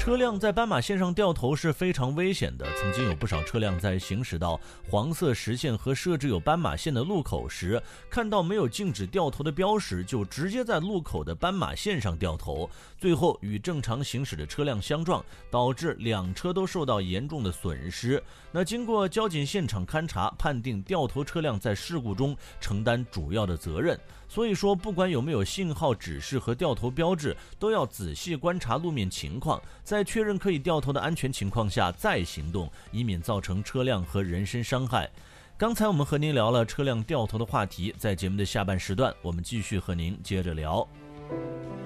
车辆在斑马线上掉头是非常危险的，曾经有不少车辆在行驶到黄色实线和设置有斑马线的路口时，看到没有禁止掉头的标识，就直接在路口的斑马线上掉头，最后与正常行驶的车辆相撞，导致两车都受到严重的损失。那经过交警现场勘查，判定掉头车辆在事故中承担主要的责任。所以说，不管有没有信号指示和掉头标志，都要仔细观察路面情况，在确认可以掉头的安全情况下再行动，以免造成车辆和人身伤害。刚才我们和您聊了车辆掉头的话题，在节目的下半时段，我们继续和您接着聊。